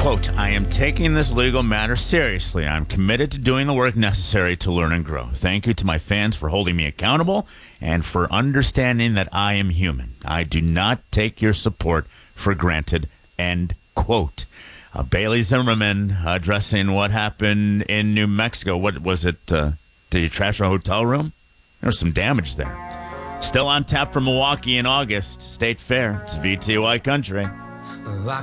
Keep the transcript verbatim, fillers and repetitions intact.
Quote, I am taking this legal matter seriously. I'm committed to doing the work necessary to learn and grow. Thank you to my fans for holding me accountable and for understanding that I am human. I do not take your support for granted. End quote. Uh, Bailey Zimmerman addressing what happened in New Mexico. What was it? Uh, did you trash a hotel room? There was some damage there. Still on tap for Milwaukee in August. State Fair. It's V T Y Country. I